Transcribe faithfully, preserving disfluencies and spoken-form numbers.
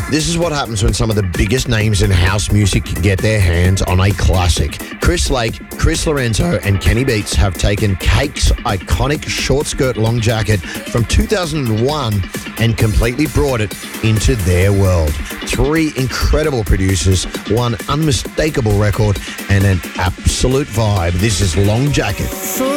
This is what happens when some of the biggest names in house music get their hands on a classic. Chris Lake, Chris Lorenzo, and Kenny Beats have taken Cake's iconic short skirt long jacket from two thousand one and completely brought it into their world. Three incredible producers, one unmistakable record, and an absolute vibe. This is Long Jacket.